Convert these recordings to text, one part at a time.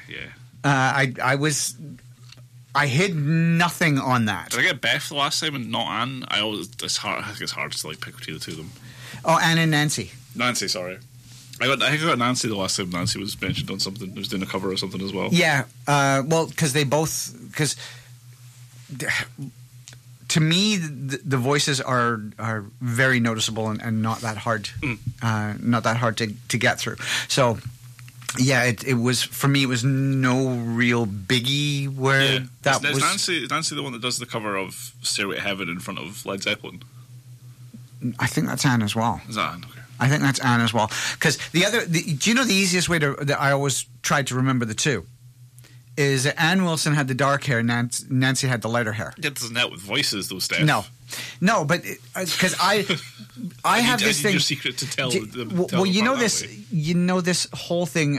I hid nothing on that. Did I get Beth the last time and not Anne? I think it's hard to like pick between the two of them. Oh, Anne and Nancy. Nancy, sorry. I think I got Nancy the last time. Nancy was mentioned on something. She was doing a cover or something as well. Yeah. Well, because to me, the voices are very noticeable and not that hard, not that hard to get through. So, yeah, it was for me. It was no real biggie where that was. Nancy the one that does the cover of "Stairway to Heaven" in front of Led Zeppelin? I think that's Anne as well. Is that Anne? Okay. I think that's Anne as well. Because do you know the easiest way that I always tried to remember the two? Is that Ann Wilson had the dark hair, Nancy had the lighter hair. That doesn't help with voices, though, Steph. No, but because I have this thing. Your secret to tell. Well, you know this. You know this whole thing.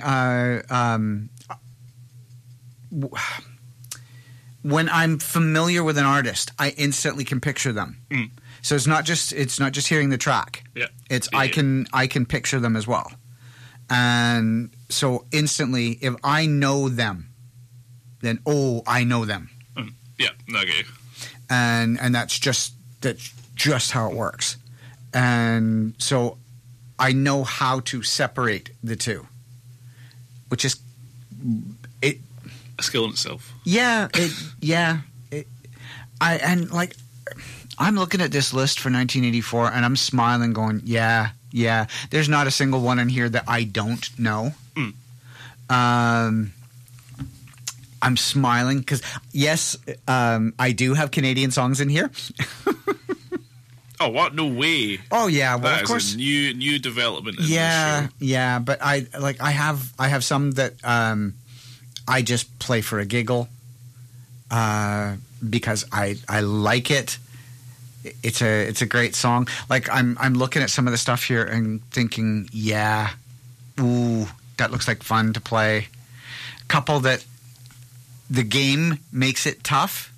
When I'm familiar with an artist, I instantly can picture them. Mm. So it's not just hearing the track. Yeah. I can picture them as well, and so instantly, if I know them, then I know them. Yeah, okay. And that's just how it works, and so I know how to separate the two, which is a skill in itself. Yeah, I'm looking at this list for 1984, and I'm smiling, going, yeah. There's not a single one in here that I don't know. I'm smiling because, yes, I do have Canadian songs in here. Oh, what? No way. Oh, yeah. Well, that of course. Is a new development in this show. Yeah, but I have some that I just play for a giggle because I like it. It's a great song. Like I'm looking at some of the stuff here and thinking, that looks like fun to play. A couple that the game makes it tough.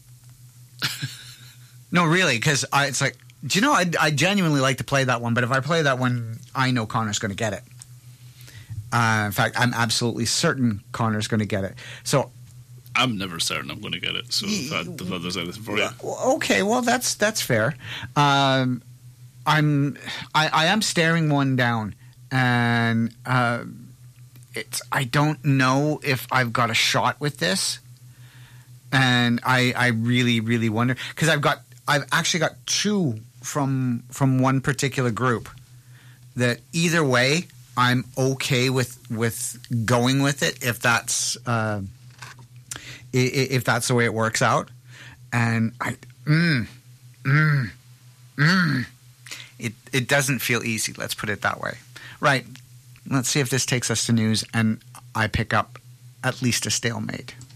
No, really, because it's like, do you know, I genuinely like to play that one, but if I play that one, I know Connor's going to get it. In fact, I'm absolutely certain Connor's going to get it. So I'm never certain I'm going to get it. So if there's anything for you. Okay, well that's fair. I am staring one down, and I don't know if I've got a shot with this, and I really, really wonder, because I've actually got two from one particular group that either way I'm okay with going with it if that's the way it works out. And it doesn't feel easy, let's put it that way. Right. Let's see if this takes us to news and I pick up at least a stalemate.